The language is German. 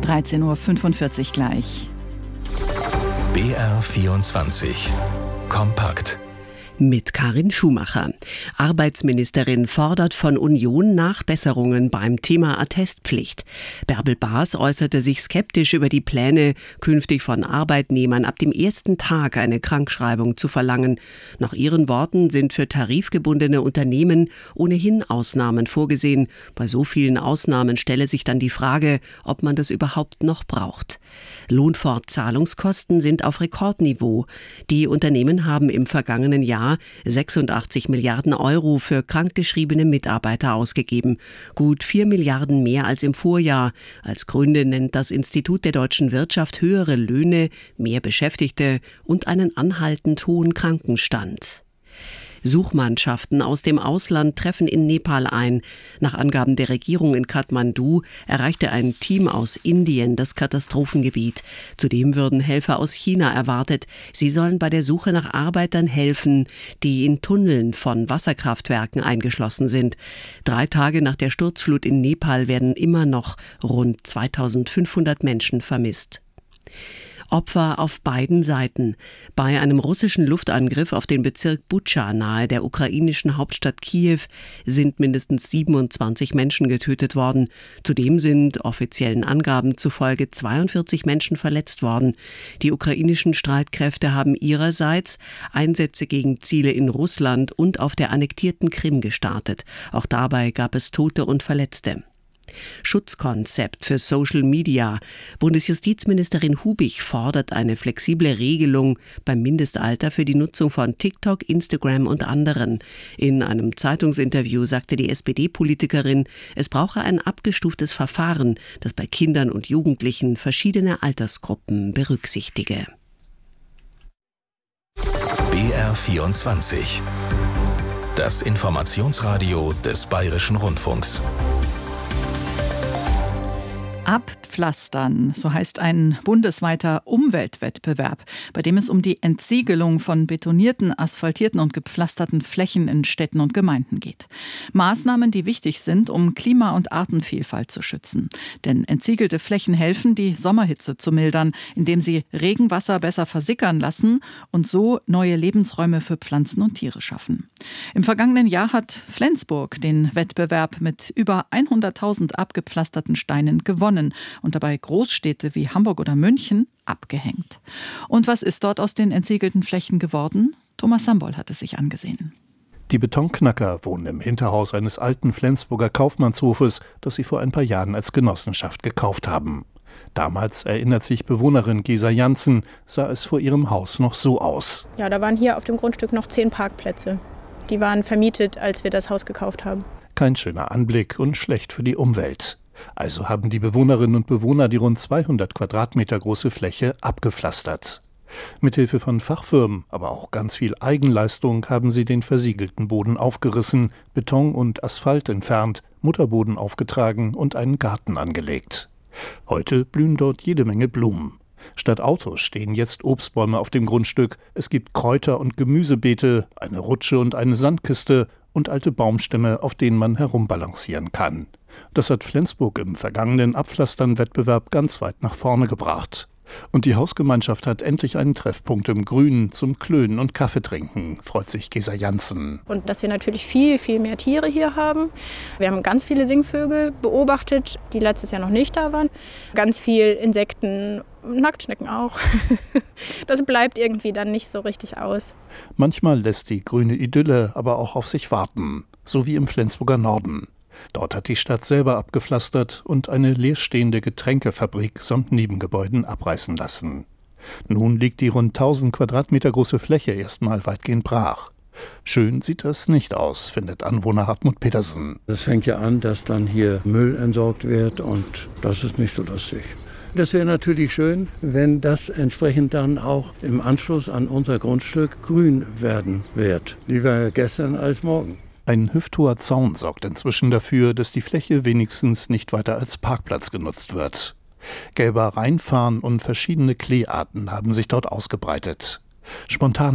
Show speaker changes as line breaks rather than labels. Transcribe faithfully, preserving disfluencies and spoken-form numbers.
dreizehn Uhr fünfundvierzig gleich.
B R vierundzwanzig. Kompakt.
Mit Karin Schumacher. Arbeitsministerin fordert von Union Nachbesserungen beim Thema Attestpflicht. Bärbel Baas äußerte sich skeptisch über die Pläne, künftig von Arbeitnehmern ab dem ersten Tag eine Krankschreibung zu verlangen. Nach ihren Worten sind für tarifgebundene Unternehmen ohnehin Ausnahmen vorgesehen. Bei so vielen Ausnahmen stelle sich dann die Frage, ob man das überhaupt noch braucht. Lohnfortzahlungskosten sind auf Rekordniveau. Die Unternehmen haben im vergangenen Jahr sechsundachtzig Milliarden Euro für krankgeschriebene Mitarbeiter ausgegeben. Gut vier Milliarden mehr als im Vorjahr. Als Gründe nennt das Institut der deutschen Wirtschaft höhere Löhne, mehr Beschäftigte und einen anhaltend hohen Krankenstand. Suchmannschaften aus dem Ausland treffen in Nepal ein. Nach Angaben der Regierung in Kathmandu erreichte ein Team aus Indien das Katastrophengebiet. Zudem würden Helfer aus China erwartet. Sie sollen bei der Suche nach Arbeitern helfen, die in Tunneln von Wasserkraftwerken eingeschlossen sind. Drei Tage nach der Sturzflut in Nepal werden immer noch rund zweitausendfünfhundert Menschen vermisst. Opfer auf beiden Seiten. Bei einem russischen Luftangriff auf den Bezirk Butscha nahe der ukrainischen Hauptstadt Kiew sind mindestens siebenundzwanzig Menschen getötet worden. Zudem sind offiziellen Angaben zufolge zweiundvierzig Menschen verletzt worden. Die ukrainischen Streitkräfte haben ihrerseits Einsätze gegen Ziele in Russland und auf der annektierten Krim gestartet. Auch dabei gab es Tote und Verletzte. Schutzkonzept für Social Media. Bundesjustizministerin Hubich fordert eine flexible Regelung beim Mindestalter für die Nutzung von TikTok, Instagram und anderen. In einem Zeitungsinterview sagte die S P D-Politikerin, es brauche ein abgestuftes Verfahren, das bei Kindern und Jugendlichen verschiedene Altersgruppen berücksichtige.
B R vierundzwanzig. Das Informationsradio des Bayerischen Rundfunks.
Abpflastern, so heißt ein bundesweiter Umweltwettbewerb, bei dem es um die Entsiegelung von betonierten, asphaltierten und gepflasterten Flächen in Städten und Gemeinden geht. Maßnahmen, die wichtig sind, um Klima- und Artenvielfalt zu schützen. Denn entsiegelte Flächen helfen, die Sommerhitze zu mildern, indem sie Regenwasser besser versickern lassen und so neue Lebensräume für Pflanzen und Tiere schaffen. Im vergangenen Jahr hat Flensburg den Wettbewerb mit über hunderttausend abgepflasterten Steinen gewonnen und dabei Großstädte wie Hamburg oder München abgehängt. Und was ist dort aus den entsiegelten Flächen geworden? Thomas Sambol hat es sich angesehen.
Die Betonknacker wohnen im Hinterhaus eines alten Flensburger Kaufmannshofes, das sie vor ein paar Jahren als Genossenschaft gekauft haben. Damals, erinnert sich Bewohnerin Gesa Janssen, sah es vor ihrem Haus noch so aus.
Ja, da waren hier auf dem Grundstück noch zehn Parkplätze. Die waren vermietet, als wir das Haus gekauft haben.
Kein schöner Anblick und schlecht für die Umwelt. Also haben die Bewohnerinnen und Bewohner die rund zweihundert Quadratmeter große Fläche abgepflastert. Mithilfe von Fachfirmen, aber auch ganz viel Eigenleistung haben sie den versiegelten Boden aufgerissen, Beton und Asphalt entfernt, Mutterboden aufgetragen und einen Garten angelegt. Heute blühen dort jede Menge Blumen. Statt Autos stehen jetzt Obstbäume auf dem Grundstück. Es gibt Kräuter- und Gemüsebeete, eine Rutsche und eine Sandkiste und alte Baumstämme, auf denen man herumbalancieren kann. Das hat Flensburg im vergangenen Abpflastern-Wettbewerb ganz weit nach vorne gebracht. Und die Hausgemeinschaft hat endlich einen Treffpunkt im Grünen zum Klönen und Kaffee trinken, freut sich Gesa Janssen.
Und dass wir natürlich viel, viel mehr Tiere hier haben. Wir haben ganz viele Singvögel beobachtet, die letztes Jahr noch nicht da waren. Ganz viel Insekten, Nacktschnecken auch. Das bleibt irgendwie dann nicht so richtig aus.
Manchmal lässt die grüne Idylle aber auch auf sich warten, so wie im Flensburger Norden. Dort hat die Stadt selber abgepflastert und eine leerstehende Getränkefabrik samt Nebengebäuden abreißen lassen. Nun liegt die rund tausend Quadratmeter große Fläche erstmal weitgehend brach. Schön sieht das nicht aus, findet Anwohner Hartmut Petersen.
Das fängt ja an, dass dann hier Müll entsorgt wird und das ist nicht so lustig. Das wäre natürlich schön, wenn das entsprechend dann auch im Anschluss an unser Grundstück grün werden wird. Lieber gestern als morgen.
Ein hüfthoher Zaun sorgt inzwischen dafür, dass die Fläche wenigstens nicht weiter als Parkplatz genutzt wird. Gelber Rheinfarn und verschiedene Kleearten haben sich dort ausgebreitet. Spontan